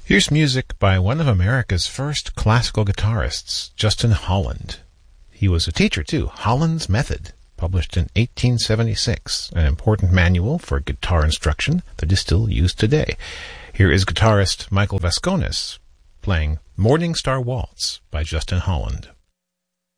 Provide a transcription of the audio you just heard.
Here's music by one of America's first classical guitarists, Justin Holland. He was a teacher, too. Holland's Method, published in 1876, an important manual for guitar instruction that is still used today. Here is guitarist Michael Vasconis playing Morning Star Waltz by Justin Holland.